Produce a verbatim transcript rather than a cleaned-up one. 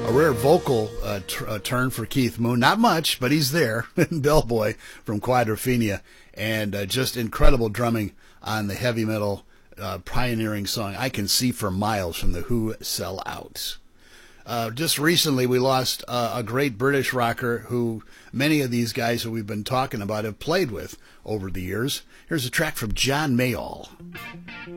A rare vocal uh, t- uh, turn for Keith Moon. Not much, but he's there. Bellboy from Quadrophenia. And uh, just incredible drumming on the heavy metal uh, pioneering song I Can See for Miles from the Who Sell Out. Uh, just recently, we lost uh, a great British rocker who many of these guys who we've been talking about have played with over the years. Here's a track from John Mayall.